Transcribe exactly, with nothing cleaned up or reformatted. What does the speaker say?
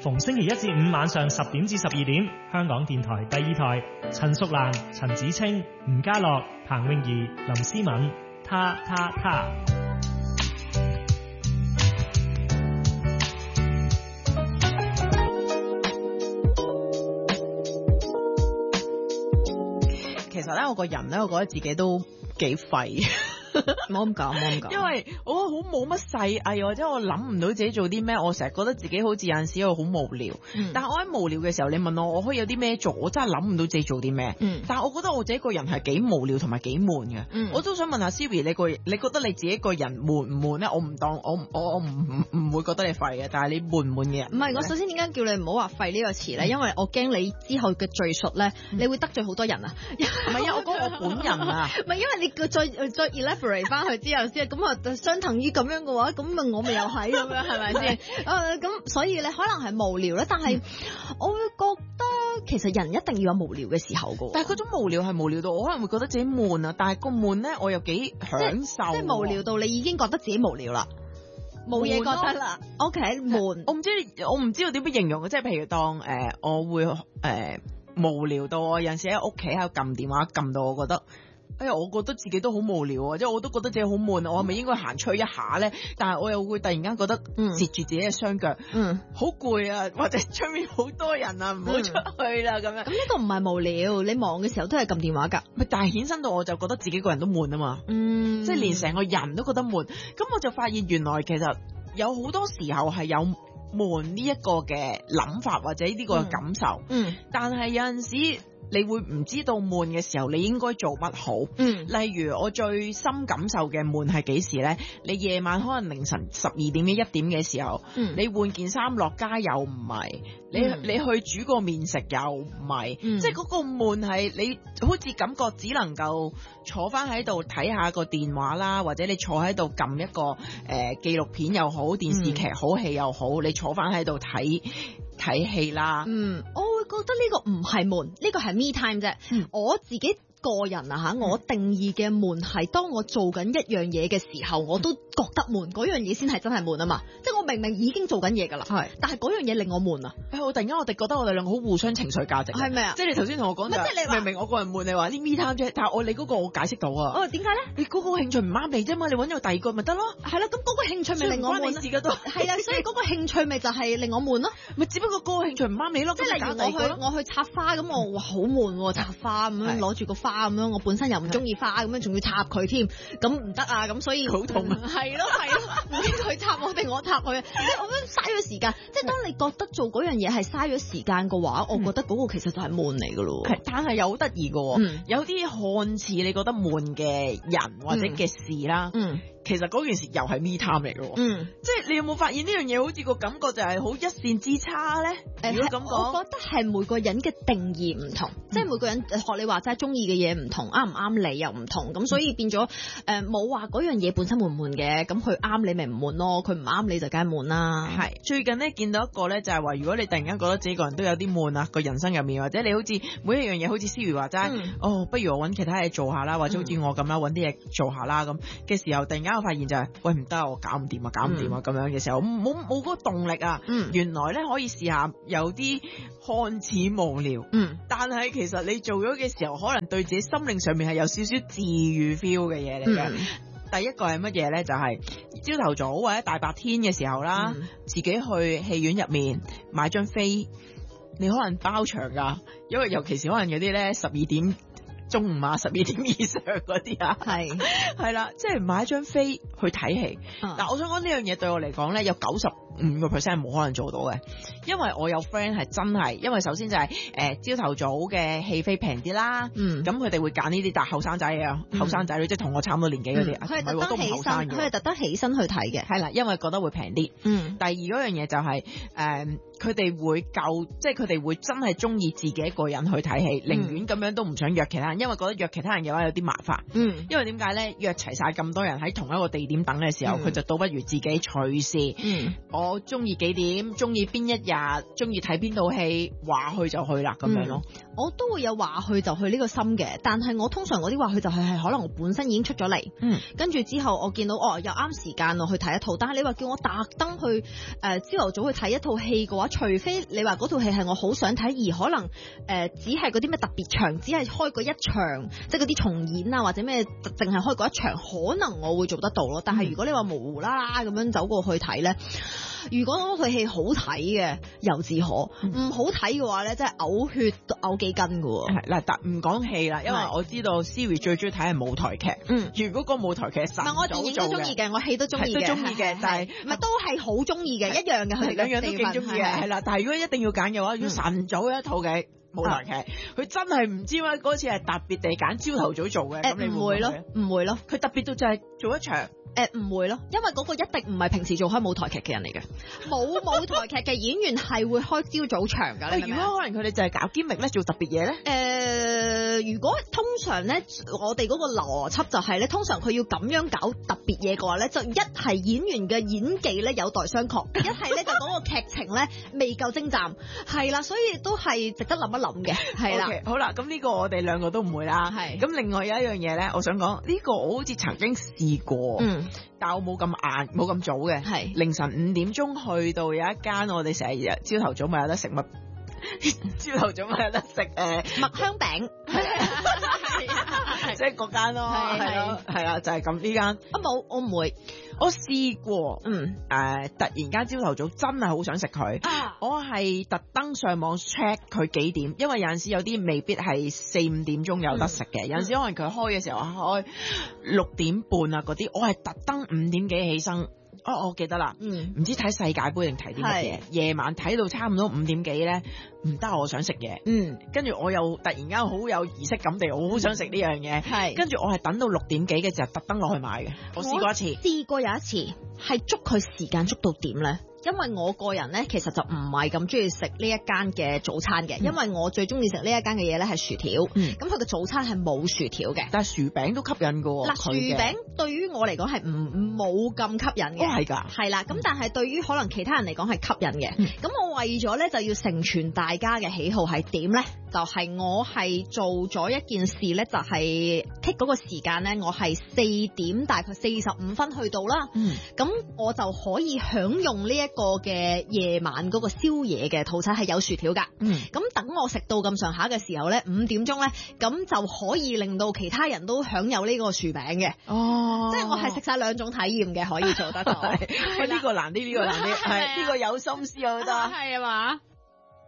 逢星期一至五晚上十點至十二點，香港電台第二台，陳淑蘭、陳子清、吳家樂、彭詠儀、林思敏，他他他。 其實咧，我個人咧，我覺得自己都幾廢。 唔好咁講，唔好咁講。 因為我好冇乜細藝，或者我諗唔到自己做啲咩，我成日覺得自己好似有陣時好無聊。嗯、但係我喺無聊嘅時候，你問我我可以有啲咩做，我真係諗唔到自己做啲咩。嗯、但係我覺得我自己個人係幾無聊同埋幾悶嘅。嗯、我都想問下 Siri， 你個你覺得你自己個人悶唔悶咧？我唔當我我我唔唔唔會覺得你廢嘅，但係你悶唔悶嘅人？ 唔係，我首先點解叫你唔好話廢呢個詞咧？嗯、因為我驚你之後嘅敘述咧，嗯、你會得罪好多人啊。 唔係啊，我講我本人啊。 唔係因為你再再 elaborate 翻去之後。咁啊，相等於咁樣嘅話，咁咪我咪又係咁樣，係咪先？誒，咁所以你可能係無聊咧，但係我會覺得其實人一定要有無聊嘅時候嘅。 但係嗰種無聊係無聊到我可能會覺得自己悶啊，但係個悶咧我又幾享受。 即係無聊到你已經覺得自己無聊啦，冇嘢覺得啦。O K，悶。 我唔知我唔知道點樣形容嘅，即係譬如當誒、呃、我會誒、呃、無聊到我有陣時喺屋企喺度撳電話撳到我覺得。哎呀，我覺得自己都好無聊啊，即係我都覺得自己好悶啊，我係咪應該行出一下咧？但係我又會突然間覺得截住自己嘅雙腳，嗯，好攰啊，或者出面好多人啊，唔好出去啦咁、嗯、樣。咁呢個唔係無聊，你忙嘅時候都係撳電話㗎。 但係衍生到我就覺得自己個人都悶啊嘛，嗯，即係連成個人都覺得悶。咁我就發現原來其實有好多時候係有悶呢一個嘅諗法或者呢個嘅感受，嗯，嗯但係有陣時。你會唔知道悶嘅時候你應該做乜好？嗯，例如我最深感受嘅悶係幾時呢？你夜晚可能凌晨十二點嘅一點嘅時候，嗯、你換件衫落街又唔係，你、嗯、你去煮個麵食又唔係，嗯、即係嗰個悶係你好似感覺只能夠坐翻喺度睇下個電話啦，或者你坐喺度撳一個誒、呃、紀錄片又好，電視劇好戲又好，你坐翻喺度睇。睇戲啦，嗯， 我會覺得呢個唔係悶，呢個係 me time 啫，嗯、我自己。個人啊嚇，我定義嘅悶係當我做緊一樣嘢嘅時候，我都覺得悶，嗰樣嘢先係真係悶啊嘛！即係我明明已經做緊嘢㗎啦，係，但係嗰樣嘢令我悶啊！ 誒，我突然間我哋覺得我哋兩個好互相情緒價值， 係咪啊？ 即係你頭先同我講就係明明我個人悶，你話啲 me time啫，但係我你嗰個我解釋到啊！ 哦，點解咧？ 你嗰個興趣唔啱你啫嘛，你揾咗第二個咪得咯？ 係啦，咁嗰個興趣咪令我悶咯？係啊，所以嗰個興趣咪就係令我悶咯？咪只不過嗰個興趣唔啱你咯？ 即係例如我去我去插花咁，我哇好悶喎，插花咁樣攞住個花咁樣，我本身又唔中意花咁樣，仲要插佢添，咁唔得啊！咁所以好痛啊！ 係咯係咯，唔知佢插我定我插佢啊！即係我覺得嘥咗時間。即係當你覺得做嗰樣嘢係嘥咗時間嘅話，我覺得嗰個其實就係悶嚟㗎咯。 係，但係又好得意㗎，有啲看似你覺得悶嘅人或者嘅事啦。嗯。其實嗰件事又係 me time 嚟嘅，嗯，即係你有冇發現呢樣嘢好似個感覺就係好一線之差咧？如果咁講， 我覺得係每個人嘅定義唔同，嗯、即係每個人學你話齋中意嘅嘢唔同，啱唔啱你又唔同，咁所以變咗誒冇話嗰樣嘢本身悶唔悶嘅，咁佢啱你咪唔悶咯，佢唔啱你就梗係悶啦。 係最近咧見到一個咧就係話，如果你突然間覺得自己個人都有啲悶啊，個人生入面或者你好似每一樣嘢好似思如話齋，嗯、哦，不如我揾其他嘢做下啦，或者好似我咁啦，揾啲嘢做下啦咁嘅時候，突然間我發現就係、是，喂唔得，我搞唔掂啊，搞唔掂啊咁、嗯、樣嘅時候，冇冇嗰個動力啊。嗯、原來咧可以試下有啲看似無聊，嗯，但係其實你做咗嘅時候，可能對自己心靈上面係有少少治癒 feel 嘅嘢嚟嘅。嗯、第一個係乜嘢咧？就係朝頭早或者大白天嘅時候啦，嗯、自己去戲院入面買張飛，你可能包場噶，因為尤其是可能有啲咧十二點。中午啊，十二點以上嗰啲啊，係係啦，即係買一張飛去睇戲。嗱、嗯，我想講呢樣嘢對我嚟講咧，有九十五個 percent 冇可能做到嘅，因為我有 friend 係真係，因為首先就係誒朝頭早嘅戲飛平啲啦，嗯，咁佢哋會揀呢啲，但後生仔啊，後生仔女即係同我差唔多年紀嗰啲， 佢係特登起身，佢係特登起身去睇嘅， 係啦，因為覺得會平啲。嗯，第二嗰樣嘢就係、是、誒，佢、呃、哋會夠，即係佢哋會真係中意自己一個人去睇戲，寧願咁樣都唔想約其他人，因為覺得約其他人嘅話有啲麻煩。嗯，因為點解咧？約齊晒咁多人喺同一個地點等嘅時候，佢、嗯、就倒不如自己隨時。嗯，我我中意幾點，中意邊一日，中意睇邊套戲，話去就去啦咁樣咯。 我都會有話去就去呢個心嘅，但係我通常嗰啲話去就去係可能我本身已經出咗嚟， 嗯， 跟住之後我見到哦又啱時間我去睇一套，但係你話叫我特登去誒朝頭早去睇一套戲嘅話，除非你話嗰套戲係我好想睇，而可能誒、呃、只係嗰啲咩特別場，只係開過一場，即係嗰啲重演啊或者咩，淨係開過一場，可能我會做得到咯。但係如果你話無啦啦咁樣走過去睇咧，如果嗰套戲好睇嘅，猶自可；唔、嗯、好睇嘅話咧，真係嘔血嘔幾斤㗎喎。 係嗱，但唔講戲啦，因為我知道 Siri 最中意睇係舞台劇。嗯，如果個舞台劇神早做嘅， 唔係我電影都中意嘅，我戲都中意嘅， 都中意嘅，但係唔係都係好中意嘅，一樣嘅，佢哋兩樣都幾中意嘅，係啦。但係如果一定要揀嘅話，如果晨早一套嘅舞台劇，佢、嗯、真係唔知咩嗰次係特別地揀朝頭早做嘅，咁、呃、你會唔會咯？唔會咯，佢特別到就係做一場。 誒唔、呃、會咯，因為嗰個一定唔係平時做開舞台劇嘅人嚟嘅，冇舞台劇嘅演員係會開朝早場㗎。 如果可能佢哋就係搞堅力咧，做特別嘢咧？誒、 呃，如果通常咧，我哋嗰個邏輯就係咧，通常佢要咁樣搞特別嘢嘅話咧，就一係演員嘅演技咧有待商榷，一係咧就嗰個劇情咧未夠精湛，係啦，所以都係值得諗一諗嘅，係啦。 Okay, 好啦，咁呢個我哋兩個都唔會啦。係。咁另外有一樣嘢咧，我想講呢、呢個我好似曾經試過。嗯。但我冇咁晏，冇咁早嘅，係是凌晨五點鐘去到有一間我哋成日朝頭早咪有得食麥，朝頭早咪有得食誒麥香餅， 即係嗰間咯，係咯，係啦，就係咁呢間。啊冇，我唔會。 我試過，嗯，誒、呃，突然間朝頭早真係好想食佢，啊、我係特登上網 check 佢幾點，因為有陣時有啲未必係四五點鐘有得食嘅，嗯、有陣時可能佢開嘅時候開六點半啊嗰啲，我係特登五點幾起身。哦，我記得啦，嗯，唔知睇世界盃定睇啲乜嘢，夜晚睇到差唔多五點幾咧，唔得，我想食嘢，嗯，跟住我又突然間好有儀式感地，我好想食呢樣嘢，係，跟住我係等到六點幾嘅時候特登落去買嘅，我試過一次， 試過有一次係捉佢時間捉到點咧。因為我個人咧，其實就唔係咁中意食呢一間嘅早餐嘅，嗯、因為我最中意食呢一間嘅嘢咧係薯條，咁佢嘅早餐係冇薯條嘅， 但係薯餅都吸引㗎喎。 嗱，薯餅對於我嚟講係唔冇咁吸引嘅， 哦係㗎， 係啦，咁但係對於可能其他人嚟講係吸引嘅，咁、嗯、我為咗咧就要成全大家嘅喜好係點咧？就係、是、我係做咗一件事咧，就係 take 嗰個時間咧，我係四點大概四十五分去到啦，咁、嗯、我就可以享用呢、這、一個嘅夜晚嗰個宵夜嘅套餐係有薯條噶，咁、嗯、等我食到咁上下嘅時候咧，五點鐘咧，咁就可以令到其他人都享有呢個薯餅嘅，哦，即係我係食晒兩種體驗嘅，可以做得到。 呢個難啲，呢、呢個難啲，係呢個有心思好多， 係啊嘛。